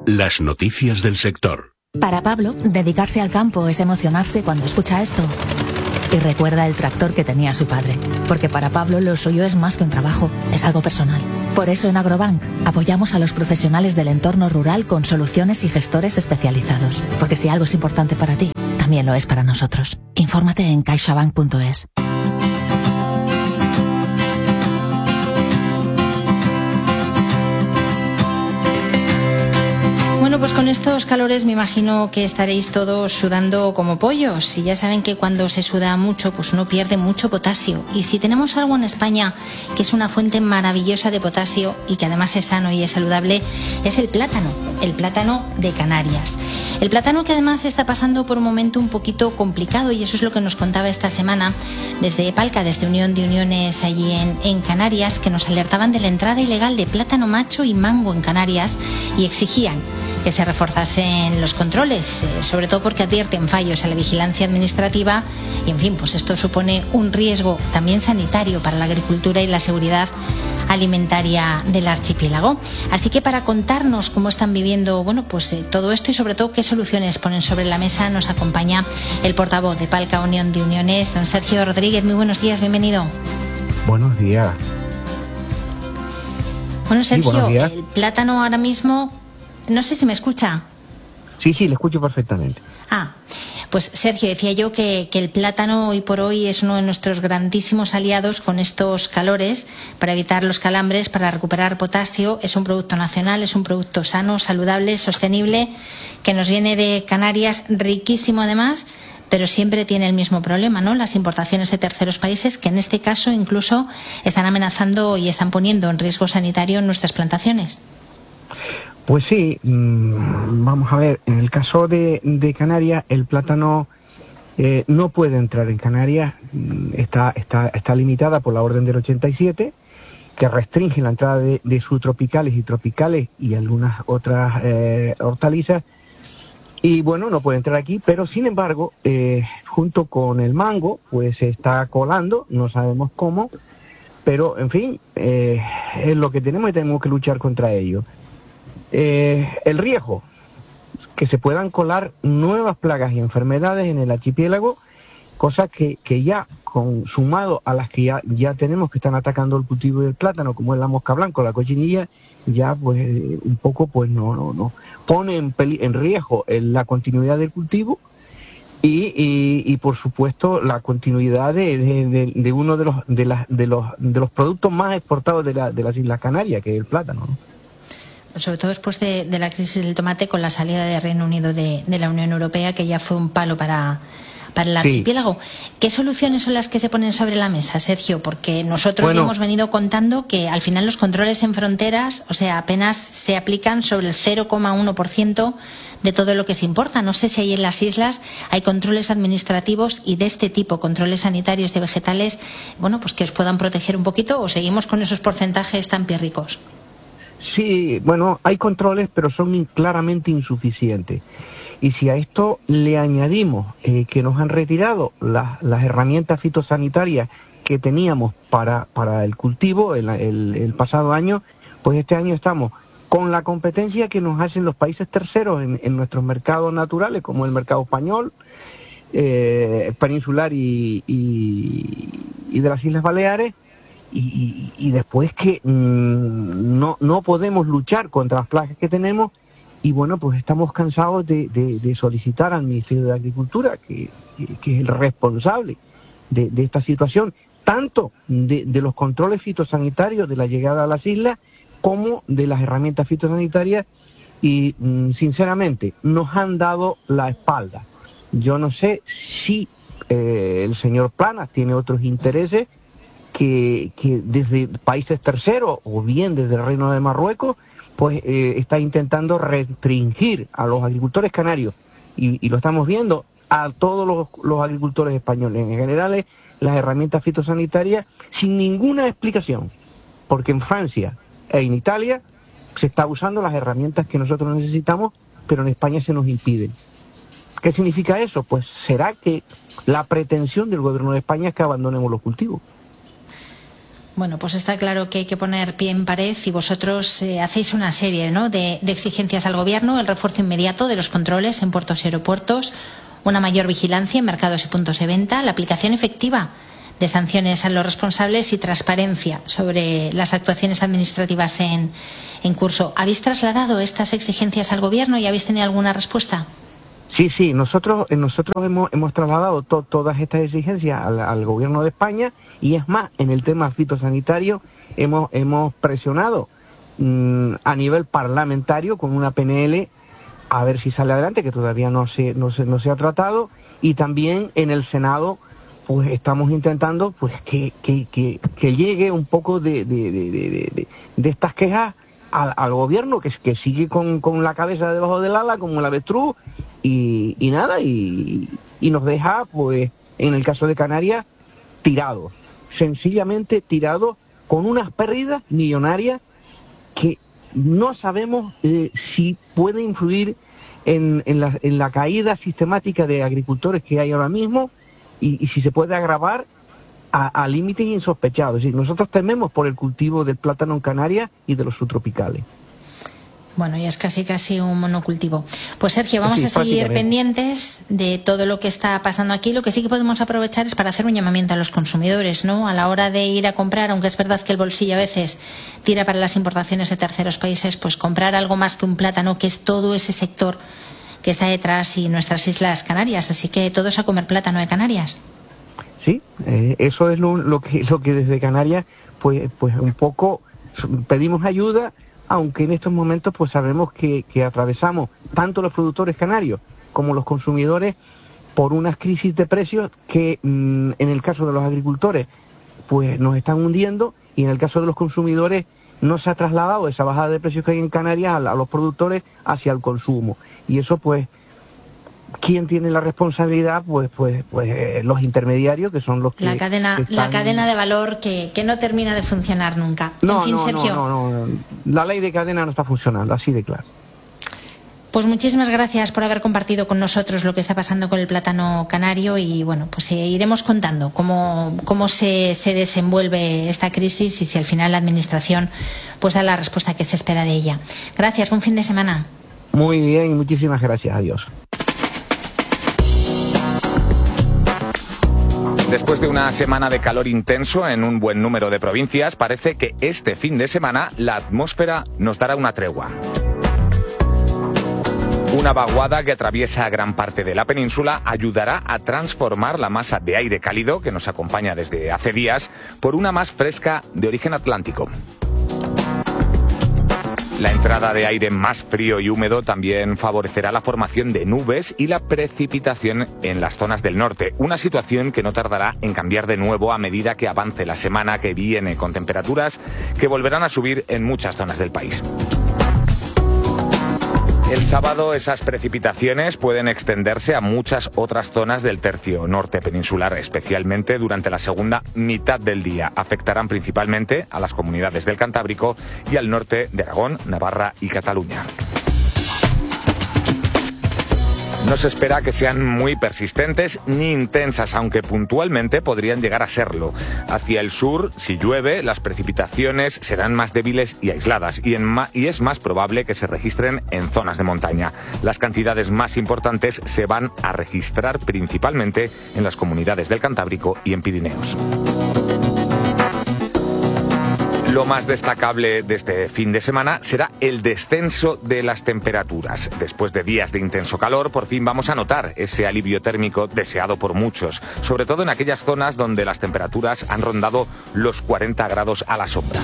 Las noticias del sector. Para Pablo, dedicarse al campo es emocionarse cuando escucha esto. Y recuerda el tractor que tenía su padre. Porque para Pablo lo suyo es más que un trabajo, es algo personal. Por eso en Agrobank apoyamos a los profesionales del entorno rural con soluciones y gestores especializados. Porque si algo es importante para ti, también lo es para nosotros. Infórmate en caixabank.es. Bueno, pues con estos calores me imagino que estaréis todos sudando como pollos. Y ya saben que cuando se suda mucho, pues uno pierde mucho potasio. Y si tenemos algo en España que es una fuente maravillosa de potasio y que además es sano y es saludable, es el plátano de Canarias. El plátano que además está pasando por un momento un poquito complicado, y eso es lo que nos contaba esta semana desde Epalca, desde Unión de Uniones allí en Canarias, que nos alertaban de la entrada ilegal de plátano macho y mango en Canarias y exigían que se reforzasen los controles, sobre todo porque advierten fallos en la vigilancia administrativa y, en fin, pues esto supone un riesgo también sanitario para la agricultura y la seguridad alimentaria del archipiélago. Así que para contarnos cómo están viviendo todo esto y sobre todo qué soluciones ponen sobre la mesa, nos acompaña el portavoz de Epalca Unión de Uniones, don Sergio Rodríguez. Muy buenos días, bienvenido. Buenos días. Bueno, Sergio, sí, el plátano ahora mismo, no sé si me escucha. Sí, le escucho perfectamente. Pues Sergio, decía yo que el plátano hoy por hoy es uno de nuestros grandísimos aliados con estos calores para evitar los calambres, para recuperar potasio. Es un producto nacional, es un producto sano, saludable, sostenible, que nos viene de Canarias, riquísimo además, pero siempre tiene el mismo problema, ¿no? Las importaciones de terceros países, que en este caso incluso están amenazando y están poniendo en riesgo sanitario nuestras plantaciones. Pues sí, vamos a ver, en el caso de Canarias, el plátano no puede entrar en Canarias, está limitada por la orden del 87, que restringe la entrada de subtropicales y tropicales y algunas otras hortalizas, y bueno, no puede entrar aquí, pero sin embargo, junto con el mango, pues se está colando, no sabemos cómo, pero en fin, es lo que tenemos y tenemos que luchar contra ello. El riesgo, que se puedan colar nuevas plagas y enfermedades en el archipiélago, cosa que ya, sumado a las que ya tenemos que están atacando el cultivo del plátano, como es la mosca blanca o la cochinilla, ya pues un poco pues no pone en riesgo la continuidad del cultivo y por supuesto la continuidad de uno de los productos más exportados de las Islas Canarias, que es el plátano, ¿no? Sobre todo después de la crisis del tomate, con la salida de Reino Unido de la Unión Europea, que ya fue un palo para el archipiélago. Sí. ¿Qué soluciones son las que se ponen sobre la mesa, Sergio? Porque nosotros ya hemos venido contando que al final los controles en fronteras, apenas se aplican sobre el 0,1% de todo lo que se importa. No sé si ahí en las islas hay controles administrativos y de este tipo, controles sanitarios de vegetales, pues que os puedan proteger un poquito, o seguimos con esos porcentajes tan pírricos. Sí, hay controles, pero son claramente insuficientes. Y si a esto le añadimos que nos han retirado las herramientas fitosanitarias que teníamos para el cultivo el pasado año, pues este año estamos con la competencia que nos hacen los países terceros en nuestros mercados naturales, como el mercado español, peninsular y de las Islas Baleares. Y después que no podemos luchar contra las plagas que tenemos, y pues estamos cansados de solicitar al Ministerio de Agricultura, que es el responsable de esta situación, tanto de los controles fitosanitarios de la llegada a las islas como de las herramientas fitosanitarias, y sinceramente nos han dado la espalda. Yo no sé si el señor Planas tiene otros intereses que desde países terceros o bien desde el Reino de Marruecos, pues está intentando restringir a los agricultores canarios, y lo estamos viendo a todos los agricultores españoles en general, las herramientas fitosanitarias sin ninguna explicación, porque en Francia e en Italia se está usando las herramientas que nosotros necesitamos, pero en España se nos impiden. ¿Qué significa eso? Pues será que la pretensión del gobierno de España es que abandonemos los cultivos. Bueno, pues está claro que hay que poner pie en pared y vosotros hacéis una serie, ¿no?, de exigencias al Gobierno: el refuerzo inmediato de los controles en puertos y aeropuertos, una mayor vigilancia en mercados y puntos de venta, la aplicación efectiva de sanciones a los responsables y transparencia sobre las actuaciones administrativas en curso. ¿Habéis trasladado estas exigencias al Gobierno y habéis tenido alguna respuesta? Sí, nosotros hemos trasladado todas estas exigencias al Gobierno de España, y es más, en el tema fitosanitario hemos presionado a nivel parlamentario con una PNL a ver si sale adelante, que todavía no se ha tratado, y también en el Senado pues estamos intentando pues que llegue un poco de estas quejas al Gobierno, que sigue con la cabeza debajo del ala como el avestruz, y nada, y nos deja, pues en el caso de Canarias, tirados, sencillamente tirados, con unas pérdidas millonarias que no sabemos si puede influir en la caída sistemática de agricultores que hay ahora mismo, y si se puede agravar a límites insospechados. Es decir, nosotros tememos por el cultivo del plátano en Canarias y de los subtropicales. Bueno, ya es casi un monocultivo. Pues Sergio, vamos a seguir pendientes de todo lo que está pasando aquí. Lo que sí que podemos aprovechar es para hacer un llamamiento a los consumidores, ¿no? A la hora de ir a comprar, aunque es verdad que el bolsillo a veces tira para las importaciones de terceros países, pues comprar algo más que un plátano, que es todo ese sector que está detrás, y nuestras Islas Canarias. Así que todos a comer plátano de Canarias. Sí, eso es lo que desde Canarias pues un poco pedimos ayuda, aunque en estos momentos pues sabemos que atravesamos tanto los productores canarios como los consumidores por unas crisis de precios que en el caso de los agricultores pues nos están hundiendo, y en el caso de los consumidores no se ha trasladado esa bajada de precios que hay en Canarias a los productores hacia el consumo. Y eso pues, ¿quién tiene la responsabilidad? Pues los intermediarios, que son los que... La cadena de valor que no termina de funcionar nunca. Sergio. No. La ley de cadena no está funcionando, así de claro. Pues muchísimas gracias por haber compartido con nosotros lo que está pasando con el plátano canario, y bueno, pues iremos contando cómo se desenvuelve esta crisis y si al final la Administración pues da la respuesta que se espera de ella. Gracias, buen fin de semana. Muy bien, muchísimas gracias, adiós. Después de una semana de calor intenso en un buen número de provincias, parece que este fin de semana la atmósfera nos dará una tregua. Una vaguada que atraviesa gran parte de la península ayudará a transformar la masa de aire cálido que nos acompaña desde hace días por una más fresca de origen atlántico. La entrada de aire más frío y húmedo también favorecerá la formación de nubes y la precipitación en las zonas del norte, una situación que no tardará en cambiar de nuevo a medida que avance la semana que viene, con temperaturas que volverán a subir en muchas zonas del país. El sábado esas precipitaciones pueden extenderse a muchas otras zonas del tercio norte peninsular, especialmente durante la segunda mitad del día. Afectarán principalmente a las comunidades del Cantábrico y al norte de Aragón, Navarra y Cataluña. No se espera que sean muy persistentes ni intensas, aunque puntualmente podrían llegar a serlo. Hacia el sur, si llueve, las precipitaciones serán más débiles y aisladas, y es más probable que se registren en zonas de montaña. Las cantidades más importantes se van a registrar principalmente en las comunidades del Cantábrico y en Pirineos. Lo más destacable de este fin de semana será el descenso de las temperaturas. Después de días de intenso calor, por fin vamos a notar ese alivio térmico deseado por muchos, sobre todo en aquellas zonas donde las temperaturas han rondado los 40 grados a la sombra.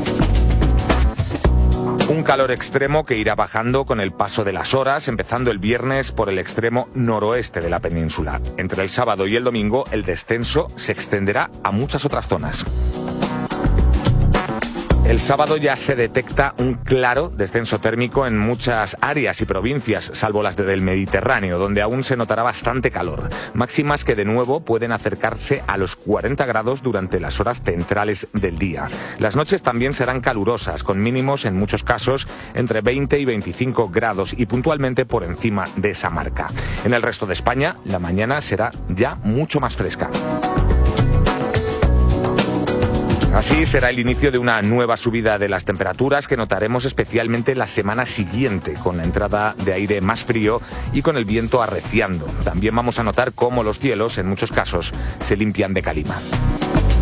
Un calor extremo que irá bajando con el paso de las horas, empezando el viernes por el extremo noroeste de la península. Entre el sábado y el domingo, el descenso se extenderá a muchas otras zonas. El sábado ya se detecta un claro descenso térmico en muchas áreas y provincias, salvo las del Mediterráneo, donde aún se notará bastante calor. Máximas que de nuevo pueden acercarse a los 40 grados durante las horas centrales del día. Las noches también serán calurosas, con mínimos en muchos casos entre 20 y 25 grados y puntualmente por encima de esa marca. En el resto de España, la mañana será ya mucho más fresca. Así será el inicio de una nueva subida de las temperaturas que notaremos especialmente la semana siguiente, con la entrada de aire más frío y con el viento arreciando. También vamos a notar cómo los cielos, en muchos casos, se limpian de calima.